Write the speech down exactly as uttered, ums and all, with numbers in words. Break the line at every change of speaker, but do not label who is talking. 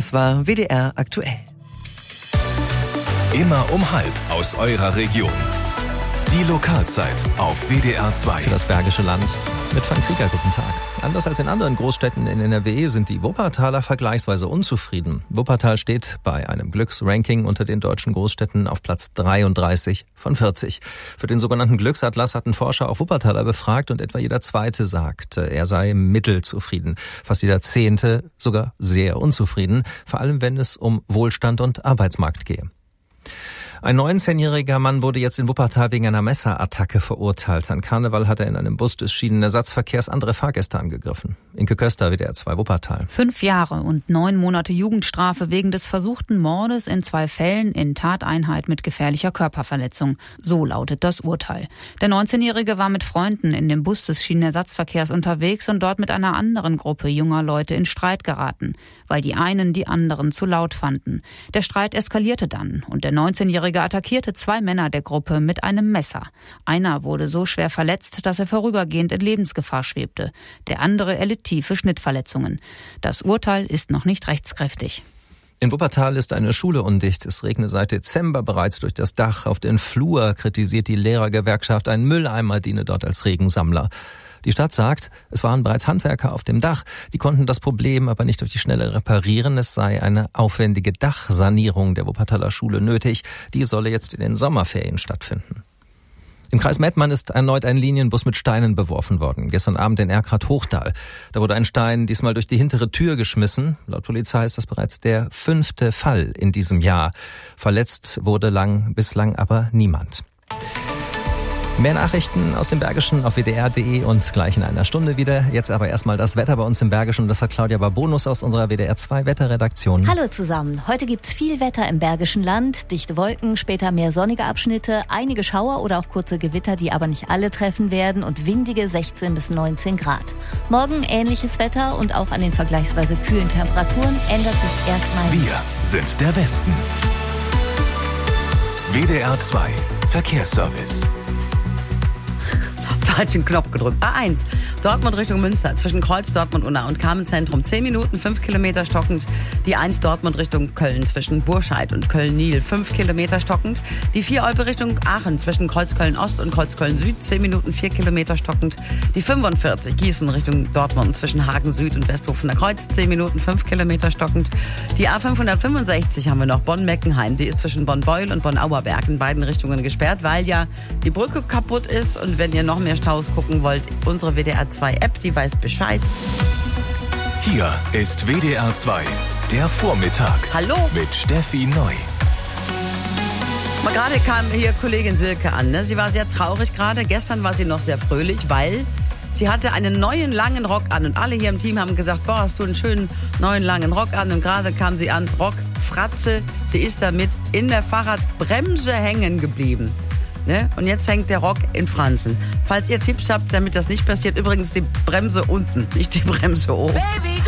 Das war W D R aktuell.
Immer um halb aus eurer Region. Die Lokalzeit auf W D R zwei.
Für das Bergische Land mit Frank Krieger, guten Tag. Anders als in anderen Großstädten in N R W sind die Wuppertaler vergleichsweise unzufrieden. Wuppertal steht bei einem Glücksranking unter den deutschen Großstädten auf Platz dreiunddreißig von vierzig. Für den sogenannten Glücksatlas hatten Forscher auch Wuppertaler befragt und etwa jeder Zweite sagt, er sei mittelzufrieden. Fast jeder Zehnte sogar sehr unzufrieden, vor allem wenn es um Wohlstand und Arbeitsmarkt gehe. Ein neunzehnjähriger Mann wurde jetzt in Wuppertal wegen einer Messerattacke verurteilt. An Karneval hat er in einem Bus des Schienenersatzverkehrs andere Fahrgäste angegriffen. Inke Köster, W D R zwei Wuppertal.
Fünf Jahre und neun Monate Jugendstrafe wegen des versuchten Mordes in zwei Fällen in Tateinheit mit gefährlicher Körperverletzung. So lautet das Urteil. Der neunzehnjährige war mit Freunden in dem Bus des Schienenersatzverkehrs unterwegs und dort mit einer anderen Gruppe junger Leute in Streit geraten, weil die einen die anderen zu laut fanden. Der Streit eskalierte dann und der neunzehnjährige attackierte zwei Männer der Gruppe mit einem Messer. Einer wurde so schwer verletzt, dass er vorübergehend in Lebensgefahr schwebte. Der andere erlitt tiefe Schnittverletzungen. Das Urteil ist noch nicht rechtskräftig.
In Wuppertal ist eine Schule undicht. Es regne seit Dezember bereits durch das Dach. Auf den Flur kritisiert die Lehrergewerkschaft, ein Mülleimer diene dort als Regensammler. Die Stadt sagt, es waren bereits Handwerker auf dem Dach. Die konnten das Problem aber nicht durch die Schnelle reparieren. Es sei eine aufwendige Dachsanierung der Wuppertaler Schule nötig. Die solle jetzt in den Sommerferien stattfinden. Im Kreis Mettmann ist erneut ein Linienbus mit Steinen beworfen worden. Gestern Abend in Erkrath-Hochdahl. Da wurde ein Stein diesmal durch die hintere Tür geschmissen. Laut Polizei ist das bereits der fünfte Fall in diesem Jahr. Verletzt wurde lang, bislang aber niemand. Mehr Nachrichten aus dem Bergischen auf W D R punkt de und gleich in einer Stunde wieder. Jetzt aber erstmal das Wetter bei uns im Bergischen. Das hat Claudia Barbonus aus unserer W D R zwei Wetterredaktion.
Hallo zusammen. Heute gibt's viel Wetter im Bergischen Land. Dichte Wolken, später mehr sonnige Abschnitte, einige Schauer oder auch kurze Gewitter, die aber nicht alle treffen werden und windige sechzehn bis neunzehn Grad. Morgen ähnliches Wetter und auch an den vergleichsweise kühlen Temperaturen ändert sich erstmal.
Wir sind der Westen. W D R zwei Verkehrsservice.
Falschen Knopf gedrückt. A eins, Dortmund Richtung Münster, zwischen Kreuz, Dortmund, Unna und Kamenz-Zentrum. zehn Minuten, fünf Kilometer stockend. Die eins Dortmund Richtung Köln, zwischen Burscheid und Köln-Nil, fünf Kilometer stockend. Die vier Olpe Richtung Aachen, zwischen Kreuzköln-Ost und Kreuzköln-Süd, zehn Minuten, vier Kilometer stockend. Die fünfundvierzig Gießen Richtung Dortmund, zwischen Hagen-Süd und Westhofener Kreuz, zehn Minuten, fünf Kilometer stockend. Die A fünfhundertfünfundsechzig haben wir noch, Bonn-Meckenheim. Die ist zwischen Bonn-Beul und Bonn-Auerberg in beiden Richtungen gesperrt, weil ja die Brücke kaputt ist. Und wenn ihr noch mehr Staus gucken wollt, unsere W D R zwei App, die weiß Bescheid.
Hier ist W D R zwei, der Vormittag.
Hallo.
Mit Steffi Neu.
Mal gerade kam hier Kollegin Silke an. Ne? Sie war sehr traurig gerade. Gestern war sie noch sehr fröhlich, weil sie hatte einen neuen langen Rock an. Und alle hier im Team haben gesagt, boah, hast du einen schönen neuen langen Rock an. Und gerade kam sie an, Rock, Fratze. Sie ist damit in der Fahrradbremse hängen geblieben. Ne? Und jetzt hängt der Rock in Franzen. Falls ihr Tipps habt, damit das nicht passiert, übrigens die Bremse unten, nicht die Bremse oben. Baby,